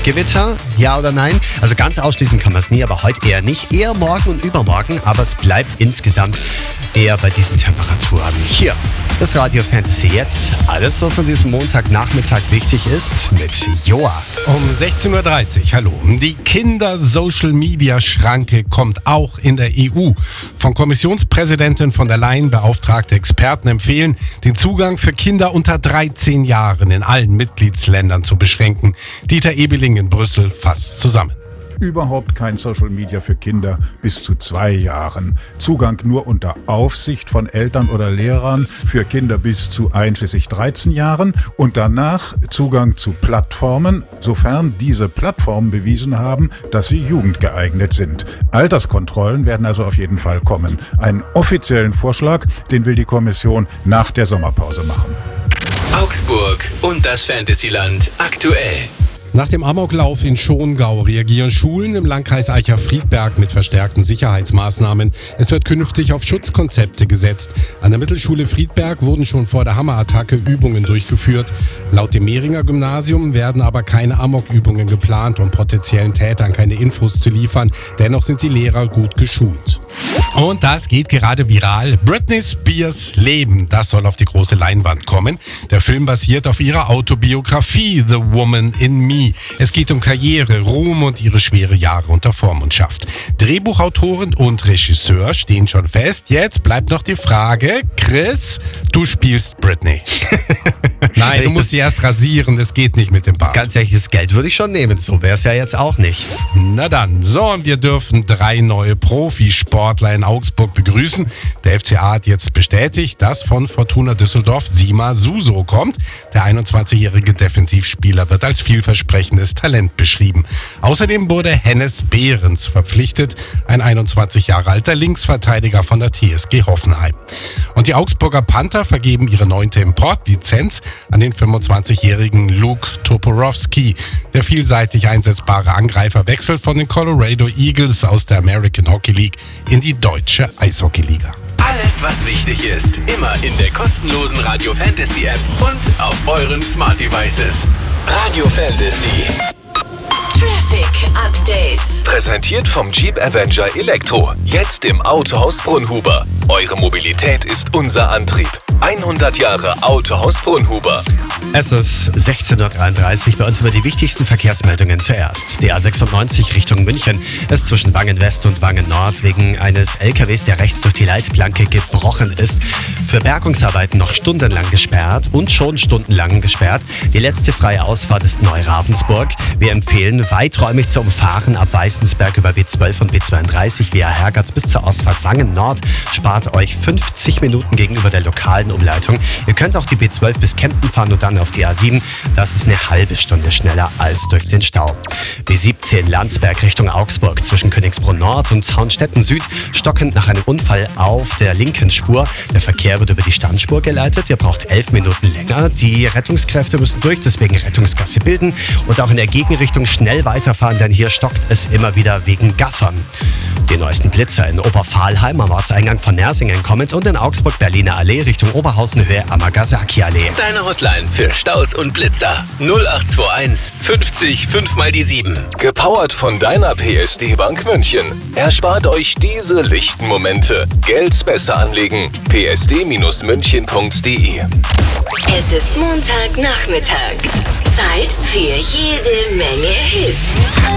Gewitter, ja oder nein? Also ganz ausschließen kann man es nie, aber heute eher nicht. Eher morgen und übermorgen, aber es bleibt insgesamt eher bei diesen Temperaturen. Hier, das Radio Fantasy jetzt. Alles, was an diesem Montagnachmittag wichtig ist, mit Joa. Um 16.30 Uhr, hallo. Die Kinder-Social-Media-Schranke kommt auch in der EU. Von Kommissionspräsidentin von der Leyen beauftragte Experten empfehlen, den Zugang für Kinder unter 13 Jahren in allen Mitgliedsländern zu beschränken. Dieter Ebeling in Brüssel fasst zusammen. Überhaupt kein Social Media für Kinder bis zu 2 Jahren. Zugang nur unter Aufsicht von Eltern oder Lehrern für Kinder bis zu einschließlich 13 Jahren und danach Zugang zu Plattformen, sofern diese Plattformen bewiesen haben, dass sie jugendgeeignet sind. Alterskontrollen werden also auf jeden Fall kommen. Einen offiziellen Vorschlag, den will die Kommission nach der Sommerpause machen. Augsburg und das Fantasyland aktuell. Nach dem Amoklauf in Schongau reagieren Schulen im Landkreis Eicher-Friedberg mit verstärkten Sicherheitsmaßnahmen. Es wird künftig auf Schutzkonzepte gesetzt. An der Mittelschule Friedberg wurden schon vor der Hammerattacke Übungen durchgeführt. Laut dem Mehringer Gymnasium werden aber keine Amokübungen geplant, um potenziellen Tätern keine Infos zu liefern. Dennoch sind die Lehrer gut geschult. Und das geht gerade viral. Britney Spears Leben, das soll auf die große Leinwand kommen. Der Film basiert auf ihrer Autobiografie The Woman in Me. Es geht um Karriere, Ruhm und ihre schwere Jahre unter Vormundschaft. Drehbuchautorin und Regisseur stehen schon fest. Jetzt bleibt noch die Frage, Chris, du spielst Britney. Nein, du musst sie erst rasieren, das geht nicht mit dem Bart. Ganz ehrlich, das Geld würde ich schon nehmen, so wäre es ja jetzt auch nicht. Na dann, so, und wir dürfen 3 neue Profisportler in Augsburg begrüßen. Der FCA hat jetzt bestätigt, dass von Fortuna Düsseldorf Sima Suso kommt. Der 21-jährige Defensivspieler wird als vielversprechendes Talent beschrieben. Außerdem wurde Hennes Behrens verpflichtet, ein 21 Jahre alter Linksverteidiger von der TSG Hoffenheim. Und die Augsburger Panther vergeben ihre 9. Importlizenz an den 25-jährigen Luke Toporowski. Der vielseitig einsetzbare Angreifer wechselt von den Colorado Eagles aus der American Hockey League in die deutsche Eishockey-Liga. Alles, was wichtig ist, immer in der kostenlosen Radio Fantasy App und auf euren Smart Devices. Radio Fantasy. Traffic Update. Präsentiert vom Jeep Avenger Elektro. Jetzt im Autohaus Brunhuber. Eure Mobilität ist unser Antrieb. 100 Jahre Autohaus Brunhuber. Es ist 16.33 Uhr, bei uns über die wichtigsten Verkehrsmeldungen zuerst. Die A96 Richtung München ist zwischen Wangen West und Wangen Nord wegen eines LKWs, der rechts durch die Leitplanke gebrochen ist, für Bergungsarbeiten noch stundenlang gesperrt und schon stundenlang gesperrt. Die letzte freie Ausfahrt ist Neuravensburg. Wir empfehlen, weiträumig zu umfahren ab Weißensberg über B12 und B32 via Hergatz bis zur Ausfahrt Wangen Nord. Spart euch 50 Minuten gegenüber der lokalen Umleitung. Ihr könnt auch die B12 bis Kempten fahren und dann auf die A7. Das ist eine halbe Stunde schneller als durch den Stau. B17 Landsberg Richtung Augsburg zwischen Königsbrunn Nord und Haunstetten Süd stockend nach einem Unfall auf der linken Spur. Der Verkehr wird über die Standspur geleitet. Ihr braucht 11 Minuten länger. Die Rettungskräfte müssen durch, deswegen Rettungsgasse bilden und auch in der Gegenrichtung schnell weiterfahren, denn hier stockt es immer wieder wegen Gaffern. Die neuesten Blitzer in Oberpfahlheim am Ortseingang von Nersingen kommend und in Augsburg-Berliner Allee Richtung Oberhausen-Höhe Amagasaki-Allee. Deine Hotline für Staus und Blitzer 0821 50 5 mal die 7. Gepowert von deiner PSD-Bank München. Erspart euch diese lichten Momente. Geld besser anlegen. psd-münchen.de. Es ist Montagnachmittag. Zeit für jede Menge Hits.